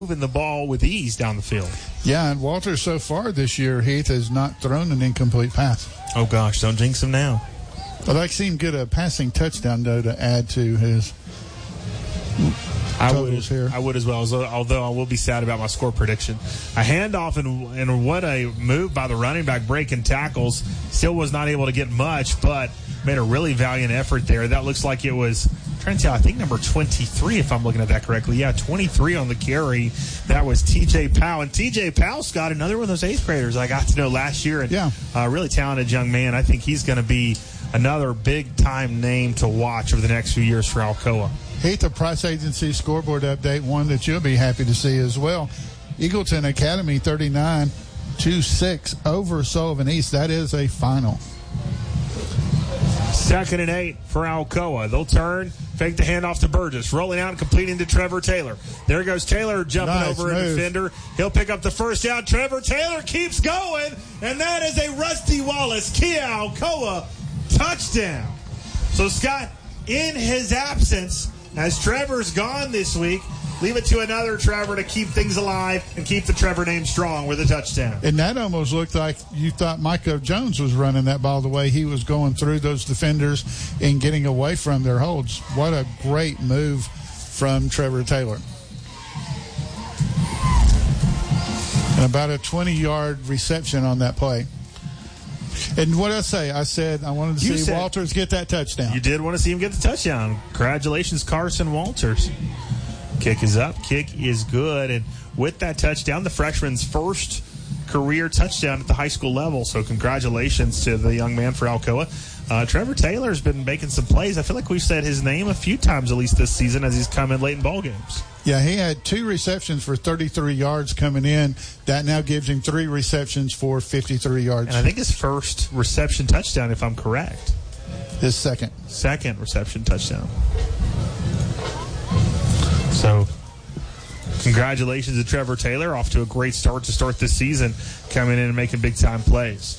moving the ball with ease down the field. Yeah, and Walter so far this year, Heath, has not thrown an incomplete pass. Oh, gosh, don't jinx him now. I'd like to see him get a passing touchdown, though, to add to his totals here. I would as well, although I will be sad about my score prediction. A handoff, and what a move by the running back, breaking tackles. Still was not able to get much, but made a really valiant effort there. That looks like it was, I'm trying to tell, I think number 23, if I'm looking at that correctly. Yeah, 23 on the carry. That was T.J. Powell. And T.J. Powell, Scott, another one of those 8th graders I got to know last year. And really talented young man. I think he's going to be another big-time name to watch over the next few years for Alcoa. Heath, the Price Agency scoreboard update, one that you'll be happy to see as well. Eagleton Academy 39-6 over Sullivan East. That is a final. 2nd and 8 for Alcoa. They'll turn, fake the handoff to Burgess, rolling out and completing to Trevor Taylor. There goes Taylor jumping over a defender. He'll pick up the first down. Trevor Taylor keeps going, and that is a Rusty Wallace Kia Alcoa touchdown. So, Scott, in his absence, as Trevor's gone this week, leave it to another Trevor to keep things alive and keep the Trevor name strong with a touchdown. And that almost looked like you thought Micah Jones was running that ball the way he was going through those defenders and getting away from their holds. What a great move from Trevor Taylor. And about a 20-yard reception on that play. And what did I say? I said I wanted to see Walters get that touchdown. You did want to see him get the touchdown. Congratulations, Carson Walters. Kick is up. Kick is good. And with that touchdown, the freshman's first career touchdown at the high school level. So congratulations to the young man for Alcoa. Trevor Taylor's been making some plays. I feel like we've said his name a few times at least this season as he's come in late in ball games. Yeah, he had 2 receptions for 33 yards coming in. That now gives him 3 receptions for 53 yards. And I think his first reception touchdown, if I'm correct. His second. Second reception touchdown. So, congratulations to Trevor Taylor. Off to a great start to start this season, coming in and making big-time plays.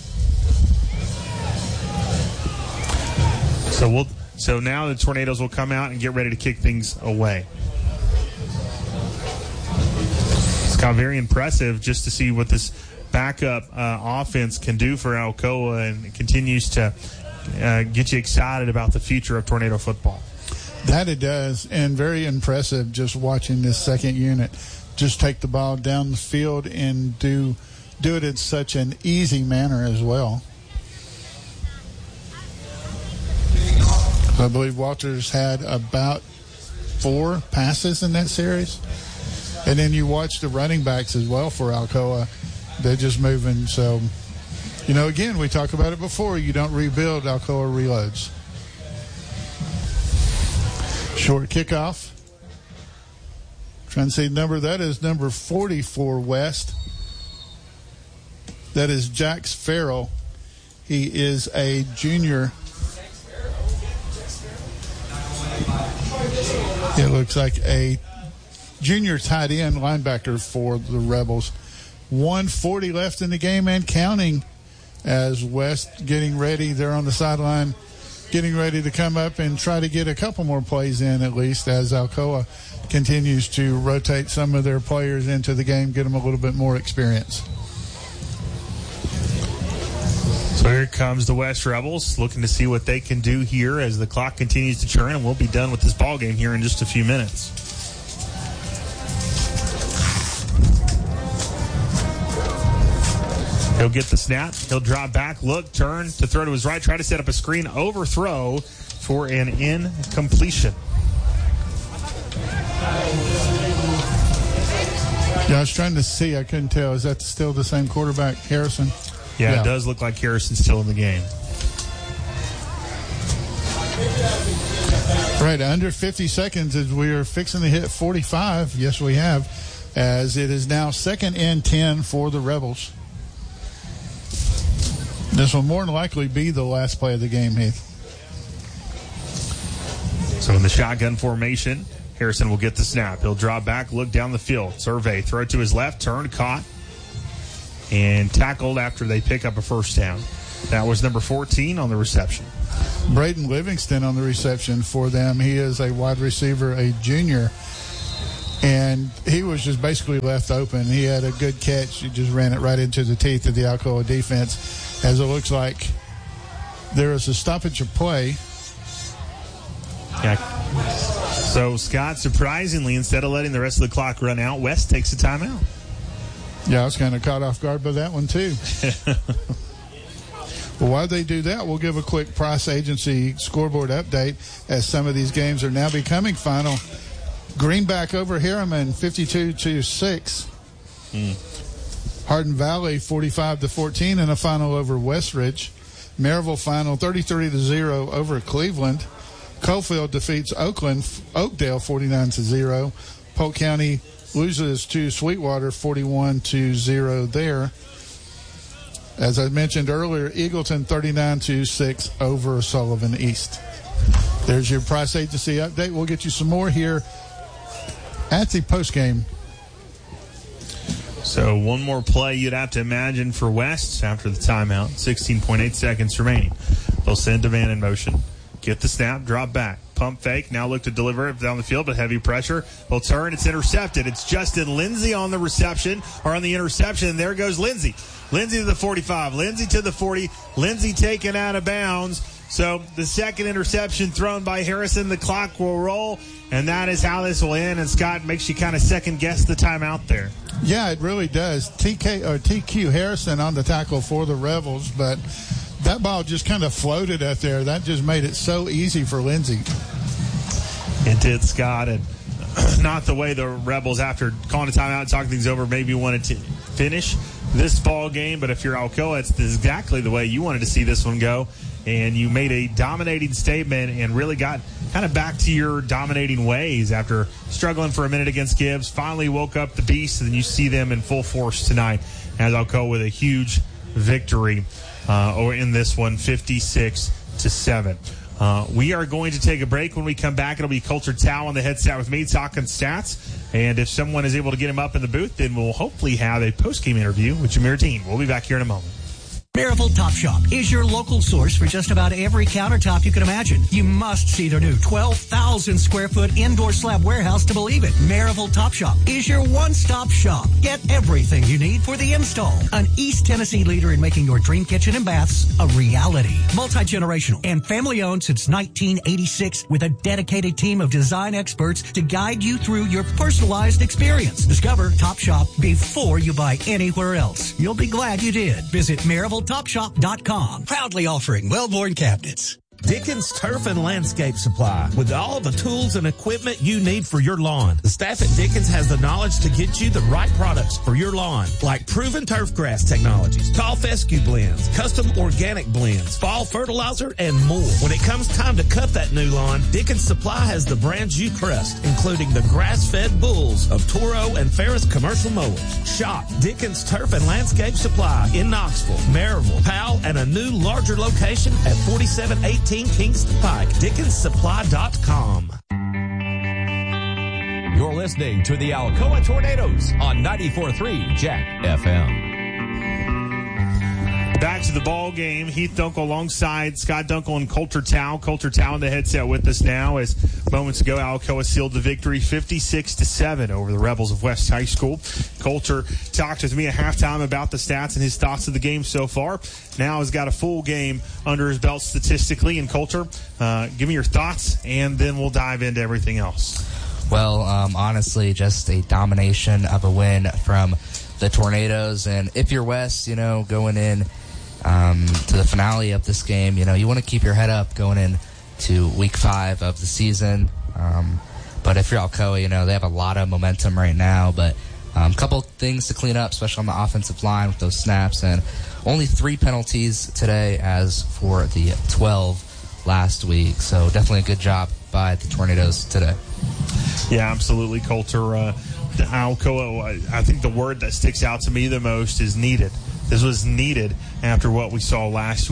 So now the Tornadoes will come out and get ready to kick things away. It's kind of very impressive just to see what this backup offense can do for Alcoa, and it continues to get you excited about the future of Tornado football. That it does, and very impressive just watching this second unit just take the ball down the field and do it in such an easy manner as well. I believe Walters had about 4 passes in that series. And then you watch the running backs as well for Alcoa. They're just moving. So, again, we talked about it before. You don't rebuild, Alcoa reloads. Short kickoff. Trying to see the number. That is number 44 West. That is Jax Farrell. He is a junior. It looks like a junior tight end linebacker for the Rebels. 1:40 left in the game and counting as West getting ready. They're on the sideline getting ready to come up and try to get a couple more plays in at least as Alcoa continues to rotate some of their players into the game, get them a little bit more experience. So here comes the West Rebels, looking to see what they can do here as the clock continues to churn, and we'll be done with this ball game here in just a few minutes. He'll get the snap. He'll drop back, look, turn to throw to his right, try to set up a screen, overthrow for an incompletion. Yeah, I was trying to see. I couldn't tell. Is that still the same quarterback, Harrison? Yeah, it does look like Harrison's still in the game. Right, under 50 seconds as we are fixing to hit 45. Yes, we have, as it is now 2nd and 10 for the Rebels. This will more than likely be the last play of the game, Heath. So in the shotgun formation, Harrison will get the snap. He'll draw back, look down the field, survey, throw to his left, turn, caught, and tackled after they pick up a first down. That was number 14 on the reception. Braden Livingston on the reception for them. He is a wide receiver, a junior. And he was just basically left open. He had a good catch. He just ran it right into the teeth of the Alcoa defense. As it looks like there is a stoppage of play. Yeah. So, Scott, surprisingly, instead of letting the rest of the clock run out, West takes a timeout. Yeah, I was kind of caught off guard by that one, too. Well, while they do that, we'll give a quick Price Agency scoreboard update as some of these games are now becoming final. Greenback over Harriman, 52-6. Hardin Valley, 45-14 in a final over Westridge. Maryville final, 33-0 over Cleveland. Coalfield defeats Oakdale, 49-0. Polk County loses to Sweetwater, 41-0 there. As I mentioned earlier, Eagleton 39-6 over Sullivan East. There's your Price Agency update. We'll get you some more here at the postgame. So one more play you'd have to imagine for West after the timeout. 16.8 seconds remaining. They'll send a man in motion. Get the snap, drop back. Pump fake, now look to deliver it down the field, but heavy pressure. They'll turn, it's intercepted. It's Justin Lindsay on the reception, or on the interception, and there goes Lindsay. Lindsay to the 45, Lindsay to the 40, Lindsay taken out of bounds. So the second interception thrown by Harrison, the clock will roll, and that is how this will end. And Scott makes you kind of second guess the timeout there. Yeah, it really does. TQ Harrison on the tackle for the Rebels, but that ball just kind of floated out there. That just made it so easy for Lindsay. It did, Scott, and not the way the Rebels, after calling a timeout and talking things over, maybe wanted to finish this ball game. But if you're Alcoa, it's exactly the way you wanted to see this one go. And you made a dominating statement and really got kind of back to your dominating ways after struggling for a minute against Gibbs. Finally woke up the beast, and you see them in full force tonight as Alcoa with a huge victory in this one, 56-7. We are going to take a break. When we come back, it'll be Coulter Tao on the headset with me talking stats. And if someone is able to get him up in the booth, then we'll hopefully have a post-game interview with Jameer Dean. We'll be back here in a moment. Maryville Top Shop is your local source for just about every countertop you can imagine. You must see their new 12,000 square foot indoor slab warehouse to believe it. Maryville Top Shop is your one-stop shop. Get everything you need for the install. An East Tennessee leader in making your dream kitchen and baths a reality. Multi-generational and family-owned since 1986 with a dedicated team of design experts to guide you through your personalized experience. Discover Top Shop before you buy anywhere else. You'll be glad you did. Visit MaryvilleTopShop.com. Proudly offering Wellborn cabinets. Dickens Turf and Landscape Supply. With all the tools and equipment you need for your lawn, the staff at Dickens has the knowledge to get you the right products for your lawn, like proven turf grass technologies, tall fescue blends, custom organic blends, fall fertilizer, and more. When it comes time to cut that new lawn, Dickens Supply has the brands you trust, including the grass-fed bulls of Toro and Ferris commercial mowers. Shop Dickens Turf and Landscape Supply in Knoxville, Maryville, Powell, and a new larger location at 4718 Kingston Pike, DickensSupply.com. You're listening to the Alcoa Tornadoes on 94.3 Jack FM. Back to the ball game. Heath Dunkel alongside Scott Dunkel and Coulter Tao. Coulter Tao in the headset with us now, as moments ago Alcoa sealed the victory 56-7 over the Rebels of West High School. Coulter talked with me at halftime about the stats and his thoughts of the game so far. Now has got a full game under his belt statistically. And Coulter, give me your thoughts, and then we'll dive into everything else. Well, honestly, just a domination of a win from the Tornadoes. And if you're West, going in to the finale of this game, you want to keep your head up going into week 5 of the season. But if you're Alcoa, they have a lot of momentum right now. But a couple things to clean up, especially on the offensive line with those snaps. And only 3 penalties today as for the 12 last week. So definitely a good job by the Tornadoes today. Yeah, absolutely, Coulter. Alcoa, I think the word that sticks out to me the most is needed. This was needed after what we saw last week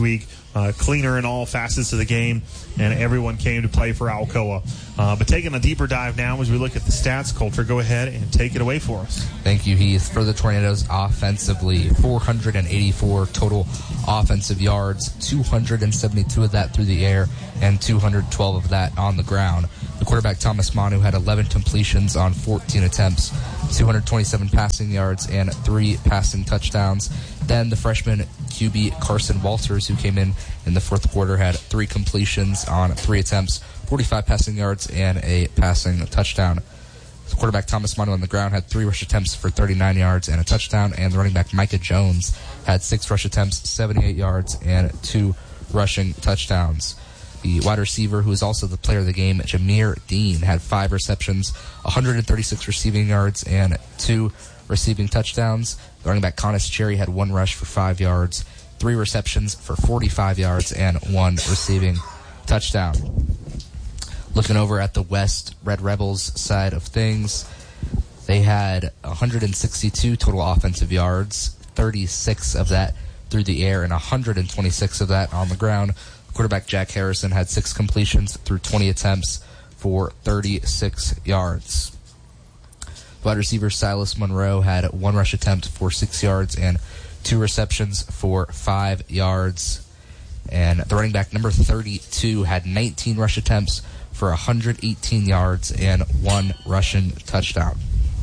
cleaner in all facets of the game, and everyone came to play for Alcoa. But taking a deeper dive now as we look at the stats, Coulter, go ahead and take it away for us. Thank you, Heath. For the Tornadoes offensively, 484 total offensive yards, 272 of that through the air, and 212 of that on the ground. The quarterback, Thomas Manu, had 11 completions on 14 attempts, 227 passing yards, and 3 passing touchdowns. Then the freshman QB, Carson Walters, who came in the fourth quarter, had 3 completions on 3 attempts, 45 passing yards, and a passing touchdown. The quarterback, Thomas Manu, on the ground had 3 rush attempts for 39 yards and a touchdown, and the running back, Micah Jones, had 6 rush attempts, 78 yards, and 2 rushing touchdowns. The wide receiver, who is also the player of the game, Jameer Dean, had 5 receptions, 136 receiving yards, and 2 receiving touchdowns. The running back, Connis Cherry, had 1 rush for 5 yards, 3 receptions for 45 yards, and 1 receiving touchdown. Looking over at the West Red Rebels side of things, they had 162 total offensive yards, 36 of that through the air, and 126 of that on the ground. Quarterback Jack Harrison had 6 completions through 20 attempts for 36 yards. Wide receiver Silas Monroe had 1 rush attempt for 6 yards and 2 receptions for 5 yards. And the running back, number 32, had 19 rush attempts for 118 yards and 1 rushing touchdown.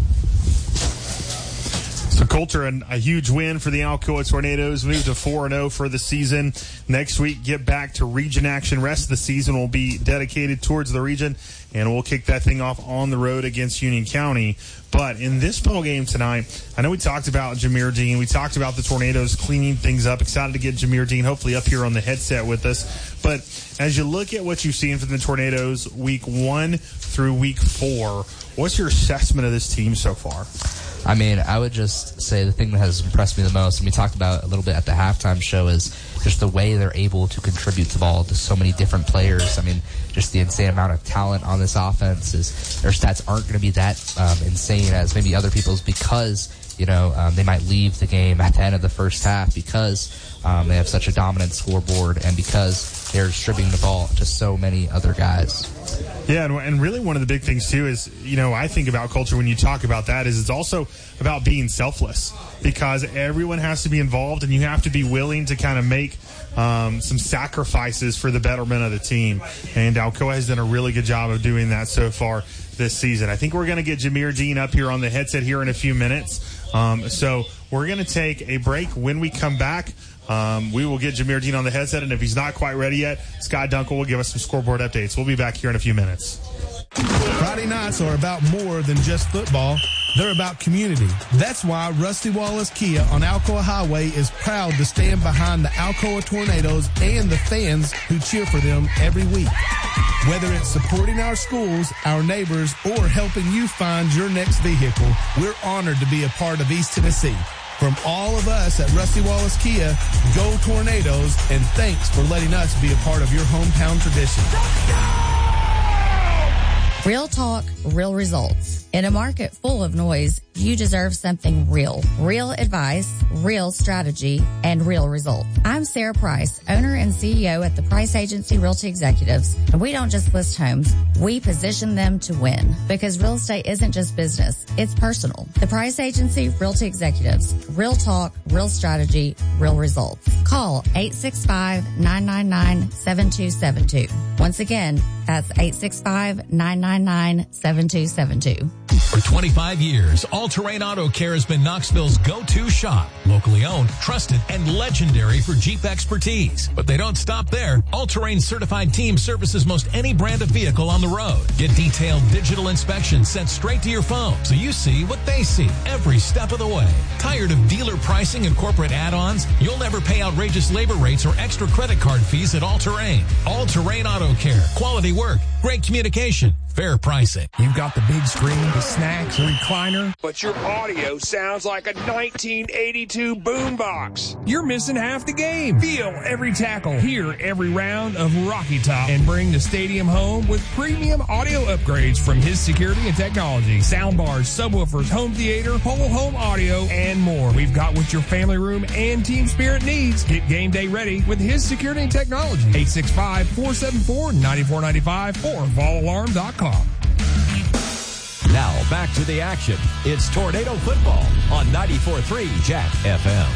So Coulter, a huge win for the Alcoa Tornadoes, moved to 4-0 for the season. Next week, get back to region action. Rest of the season will be dedicated towards the region, and we'll kick that thing off on the road against Union County. But in this ball game tonight, I know we talked about Jameer Dean. We talked about the Tornadoes cleaning things up. Excited to get Jameer Dean hopefully up here on the headset with us. But as you look at what you've seen from the Tornadoes week 1 through week 4, what's your assessment of this team so far? I mean, I would just say the thing that has impressed me the most, and we talked about it a little bit at the halftime show, is just the way they're able to contribute the ball to so many different players. I mean, just the insane amount of talent on this offense. Is their stats aren't going to be that insane as maybe other people's, because they might leave the game at the end of the first half because they have such a dominant scoreboard and because they're distributing the ball to so many other guys. Yeah, and really one of the big things, too, is, I think about culture when you talk about that is it's also about being selfless, because everyone has to be involved and you have to be willing to kind of make some sacrifices for the betterment of the team. And Alcoa has done a really good job of doing that so far this season. I think we're going to get Jameer Dean up here on the headset here in a few minutes. So we're going to take a break. When we come back, we will get Jameer Dean on the headset, and if he's not quite ready yet, Sky Dunkel will give us some scoreboard updates. We'll be back here in a few minutes. Friday nights are about more than just football. They're about community. That's why Rusty Wallace Kia on Alcoa Highway is proud to stand behind the Alcoa Tornadoes and the fans who cheer for them every week. Whether it's supporting our schools, our neighbors, or helping you find your next vehicle, we're honored to be a part of East Tennessee. From all of us at Rusty Wallace Kia, go Tornadoes, and thanks for letting us be a part of your hometown tradition. Real talk, real results. In a market full of noise, you deserve something real. Real advice, real strategy, and real results. I'm Sarah Price, owner and CEO at the Price Agency Realty Executives. And we don't just list homes, we position them to win. Because real estate isn't just business, it's personal. The Price Agency Realty Executives. Real talk, real strategy, real results. Call 865-999-7272. Once again, that's 865-999-7272. For 25 years, All Terrain Auto Care has been Knoxville's go-to shop. Locally owned, trusted, and legendary for Jeep expertise. But they don't stop there. All Terrain certified team services most any brand of vehicle on the road. Get detailed digital inspections sent straight to your phone so you see what they see every step of the way. Tired of dealer pricing and corporate add-ons? You'll never pay outrageous labor rates or extra credit card fees at All Terrain. All Terrain Auto Care. Quality work. Great communication. fair pricing. You've got the big screen, the snacks, the recliner, but your audio sounds like a 1982 boombox. You're missing half the game. Feel every tackle, hear every round of Rocky Top, and bring the stadium home with premium audio upgrades from His Security and Technology. Soundbars, subwoofers, home theater, whole home audio, and more. We've got what your family room and team spirit needs. Get game day ready with His Security and Technology. 865-474-9495 or VolAlarm.com. Now back to the action. It's Tornado football on 94.3 Jack FM.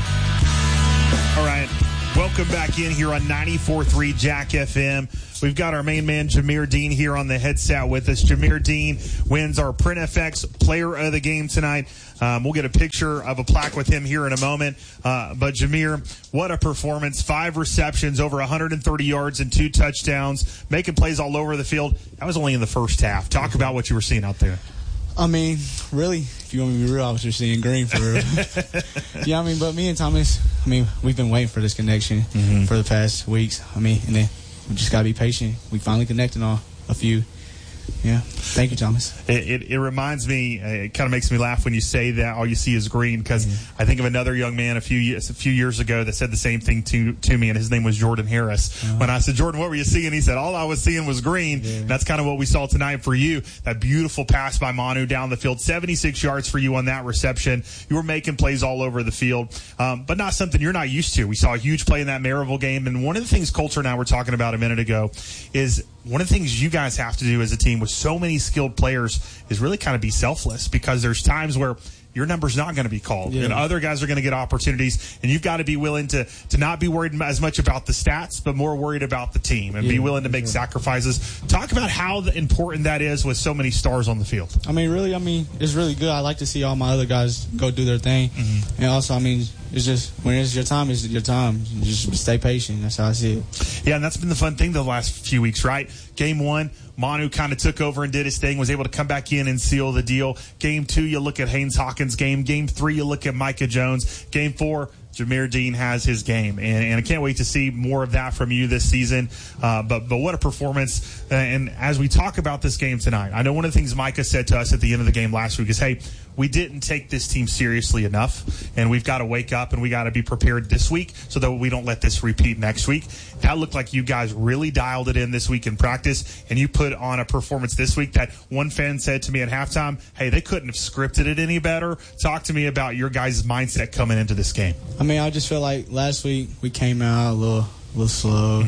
All right. Welcome back in here on 94.3 Jack FM. We've got our main man, Jameer Dean, here on the headset with us. Jameer Dean wins our PrintFX Player of the Game tonight. We'll get a picture of a plaque with him here in a moment. But, Jameer, what a performance. 5 receptions, over 130 yards and 2 touchdowns, making plays all over the field. That was only in the first half. Talk about what you were seeing out there. I mean, really, if you want me to be real, I was just seeing green for real. Yeah, I mean, but me and Thomas, I mean, we've been waiting for this connection for the past weeks. I mean, and then we just got to be patient. We finally connected on a few. Yeah. Thank you, Thomas. It reminds me, it kind of makes me laugh when you say that all you see is green, because I think of another young man a few years ago that said the same thing to me, and his name was Jordan Harris. When I said, Jordan, what were you seeing? He said, all I was seeing was green. And that's kind of what we saw tonight for you. That beautiful pass by Manu down the field, 76 yards for you on that reception. You were making plays all over the field, but not something you're not used to. We saw a huge play in that Maryville game, and one of the things Coulter and I were talking about a minute ago is one of the things you guys have to do as a team with so many skilled players is really kind of be selfless, because there's times where your number's not going to be called, and other guys are going to get opportunities, and you've got to be willing to not be worried as much about the stats, but more worried about the team, and be willing to make sacrifices. Talk about how important that is with so many stars on the field. I mean, really, it's really good. I like to see all my other guys go do their thing. And also, I mean, it's just, when it's your time, it's your time. Just stay patient. That's how I see it. Yeah, and that's been the fun thing the last few weeks, right? Game 1, Manu kind of took over and did his thing, was able to come back in and seal the deal. Game 2, you look at Haynes Hawkins' game. Game 3, you look at Micah Jones. Game 4, Jameer Dean has his game, and I can't wait to see more of that from you this season. But what a performance! And as we talk about this game tonight, I know one of the things Micah said to us at the end of the game last week is, hey, we didn't take this team seriously enough, and we've got to wake up and we got to be prepared this week so that we don't let this repeat next week. That looked like you guys really dialed it in this week in practice, and you put on a performance this week that one fan said to me at halftime, hey, they couldn't have scripted it any better. Talk to me about your guys' mindset coming into this game. I mean, I just feel like last week we came out a little slow.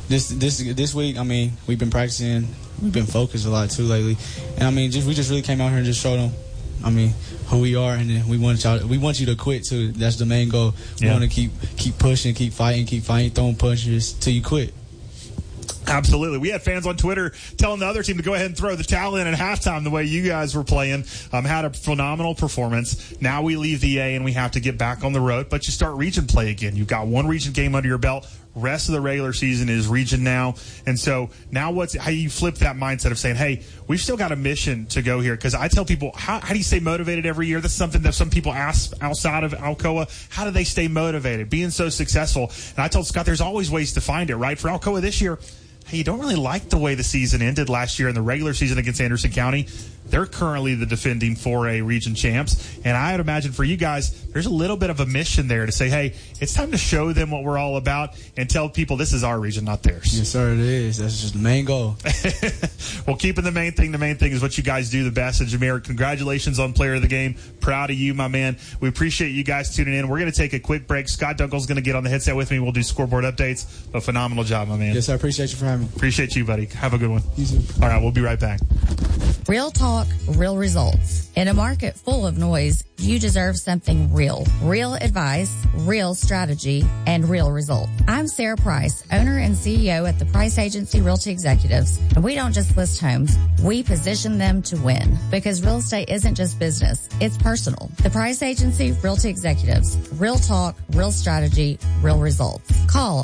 This week, I mean, we've been practicing, we've been focused a lot too lately, and I mean, we just really came out here and just showed them, I mean, who we are, and then we want you to quit too. That's the main goal. We want to keep pushing, keep fighting, throwing punches till you quit. Absolutely. We had fans on Twitter telling the other team to go ahead and throw the towel in at halftime the way you guys were playing. Had a phenomenal performance. Now we leave the A and we have to get back on the road, but you start region play again. You've got one region game under your belt. Rest of the regular season is region now. And so now how you flip that mindset of saying, hey, we've still got a mission to go here. Because I tell people, how do you stay motivated every year? That's something that some people ask outside of Alcoa. How do they stay motivated, being so successful? And I told Scott, there's always ways to find it, right? For Alcoa this year, hey, you don't really like the way the season ended last year in the regular season against Anderson County. They're currently the defending 4A region champs. And I would imagine for you guys, there's a little bit of a mission there to say, hey, it's time to show them what we're all about and tell people this is our region, not theirs. Yes, sir, it is. That's just the main goal. Well, keeping the main thing is what you guys do the best. And Jameer, congratulations on Player of the Game. Proud of you, my man. We appreciate you guys tuning in. We're going to take a quick break. Scott Dunkel's going to get on the headset with me. We'll do scoreboard updates. A phenomenal job, my man. Yes, I appreciate you for having me. Appreciate you, buddy. Have a good one. You too. All right, we'll be right back. Real talk, real results. In a market full of noise, you deserve something real. Real advice, real strategy, and real results. I'm Sarah Price, owner and CEO at the Price Agency Realty Executives. And we don't just list homes, we position them to win. Because real estate isn't just business, it's personal. The Price Agency Realty Executives. Real talk, real strategy, real results. Call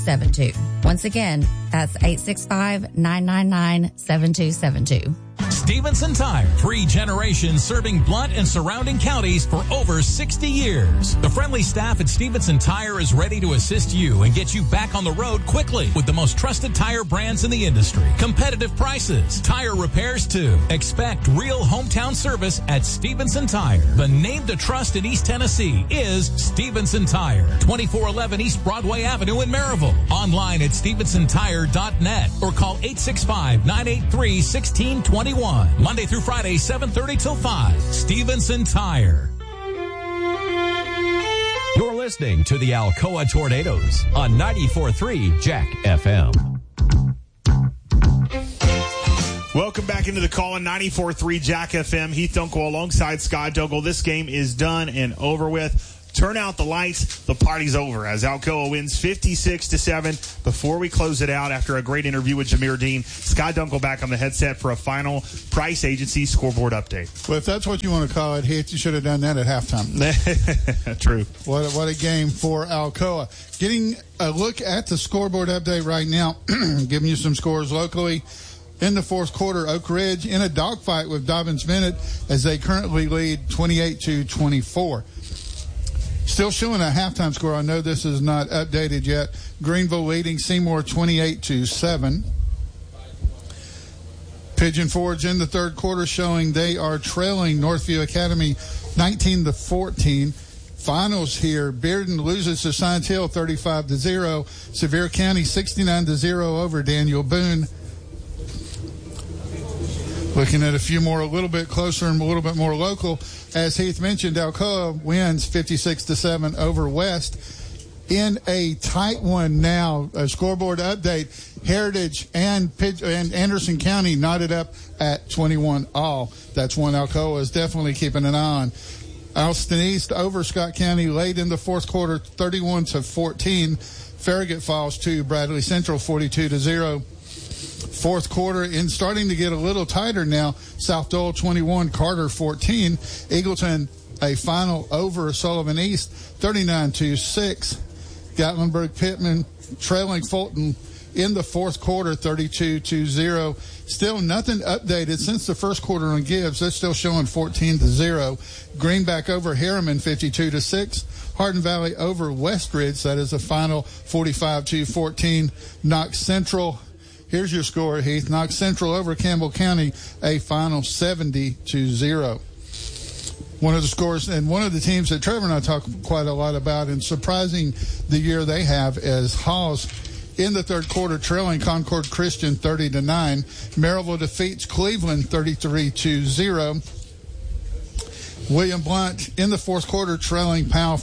865-999-7272. Once again, that's 865-999-7272. Stevenson Tire. 3 generations serving Blount and surrounding counties for over 60 years. The friendly staff at Stevenson Tire is ready to assist you and get you back on the road quickly with the most trusted tire brands in the industry. Competitive prices, tire repairs too. Expect real hometown service at Stevenson Tire. The name to trust in East Tennessee is Stevenson Tire. 2411 East Broadway Avenue in Maryville. Online at StevensonTire.net or call 865-983-1621. Monday through Friday, 7:30 till 5. Stevenson Tire. You're listening to the Alcoa Tornadoes on 94.3 Jack FM. Welcome back into the call on 94.3 Jack FM. Heath Dunkel alongside Scott Dunkel. This game is done and over with. Turn out the lights. The party's over as Alcoa wins 56-7. Before we close it out, after a great interview with Jameer Dean, Scott Dunkel back on the headset for a final Price Agency scoreboard update. Well, if that's what you want to call it, Heath, you should have done that at halftime. True. What a game for Alcoa. Getting a look at the scoreboard update right now, giving you some scores locally. In the fourth quarter, Oak Ridge in a dogfight with Dobbins Bennett as they currently lead 28-24. Still showing a halftime score. I know this is not updated yet. Greenville leading Seymour 28-7. Pigeon Forge in the third quarter showing they are trailing Northview Academy 19-14. Finals here. Bearden loses to Science Hill 35-0. Sevier County 69-0 over Daniel Boone. Looking at a few more, a little bit closer and a little bit more local. As Heath mentioned, Alcoa wins 56-7 over West. In a tight one now, a scoreboard update, Heritage and Anderson County knotted up at 21-all. That's one Alcoa is definitely keeping an eye on. Alston East over Scott County late in the fourth quarter, 31-14. Farragut falls to Bradley Central, 42-0. Fourth quarter and starting to get a little tighter now. South Dole 21, Carter 14. Eagleton a final over Sullivan East 39-6. Gatlinburg Pittman trailing Fulton in the fourth quarter 32-0. Still nothing updated since the first quarter on Gibbs. They're still showing 14-0. Greenback over Harriman 52-6. Hardin Valley over Westridge. That is the final 45-14. Knox Central. Here's your score, Heath. Knox Central over Campbell County, a final 70-0. One of the scores, and one of the teams that Trevor and I talk quite a lot about, and surprising the year they have, is Hawes in the third quarter, trailing Concord Christian 30-9. Maryville defeats Cleveland 33-0. William Blount in the fourth quarter, trailing Powell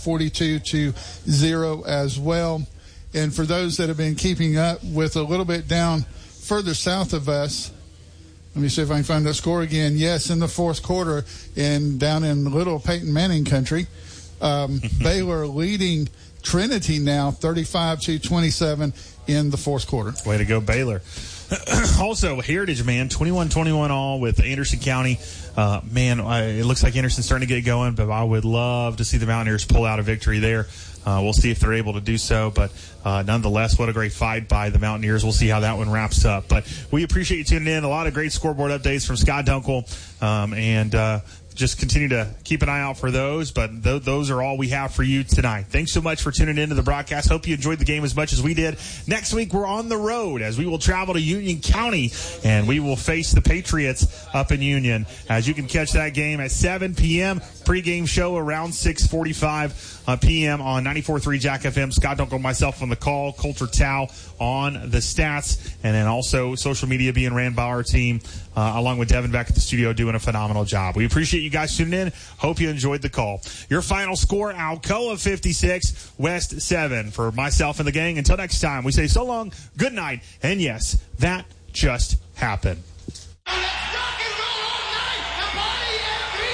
42-0 as well. And for those that have been keeping up with a little bit down further south of us, let me see if I can find that score again. Yes, in the fourth quarter, and down in Little Peyton Manning country, Baylor leading Trinity now 35-27 in the fourth quarter. Way to go, Baylor. Also, Heritage, man, 21-21 all with Anderson County. It looks like Anderson's starting to get going, but I would love to see the Mountaineers pull out a victory there. We'll see if they're able to do so, but nonetheless, what a great fight by the Mountaineers. We'll see how that one wraps up. But we appreciate you tuning in. A lot of great scoreboard updates from Scott Dunkel, and just continue to keep an eye out for those. But those are all we have for you tonight. Thanks so much for tuning into the broadcast. Hope you enjoyed the game as much as we did. Next week, we're on the road as we will travel to Union County, and we will face the Patriots up in Union. As you can catch that game at 7 p.m., pregame show around 6:45 p.m. on 94.3 Jack FM. Scott Dunkel, myself on the call, Coulter Tao on the stats, and then also social media being ran by our team, along with Devin back at the studio doing a phenomenal job. We appreciate you guys tuning in. Hope you enjoyed the call. Your final score, Alcoa 56, West 7. For myself and the gang, until next time, we say so long, good night, and yes, that just happened.